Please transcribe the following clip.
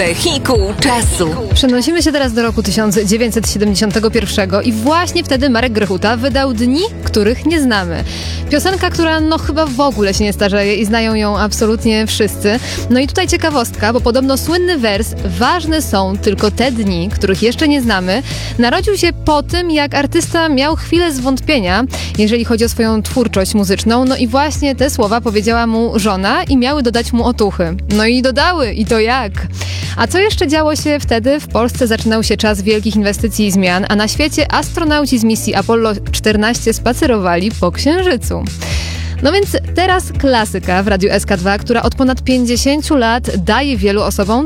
Wehikuł czasu. Przenosimy się teraz do roku 1971 i właśnie wtedy Marek Grechuta wydał Dni, których nie znamy. Piosenka, która chyba w ogóle się nie starzeje i znają ją absolutnie wszyscy. No i tutaj ciekawostka, bo podobno słynny wers "Ważne są tylko te dni, których jeszcze nie znamy" narodził się po tym, jak artysta miał chwilę zwątpienia, jeżeli chodzi o swoją twórczość muzyczną. No i właśnie te słowa powiedziała mu żona i miały dodać mu otuchy. No i dodały, i to jak? A co jeszcze działo się wtedy? W Polsce zaczynał się czas wielkich inwestycji i zmian, a na świecie astronauci z misji Apollo 14 spacerowali po Księżycu. No więc teraz klasyka w Radiu SK2, która od ponad 50 lat daje wielu osobom